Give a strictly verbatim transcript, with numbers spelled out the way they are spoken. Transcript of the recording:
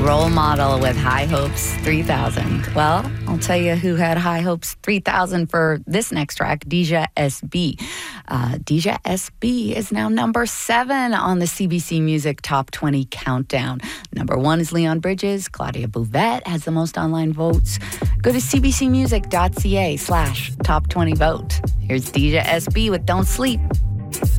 role model with High Hopes three thousand. Well, I'll tell you who had High Hopes three thousand for this next track, Deja S B. Uh, Deja S B is now number seven on the C B C Music Top twenty Countdown. Number one is Leon Bridges. Claudia Bouvette has the most online votes. Go to cbcmusic.ca slash top 20 vote. Here's Deja S B with Don't Sleep.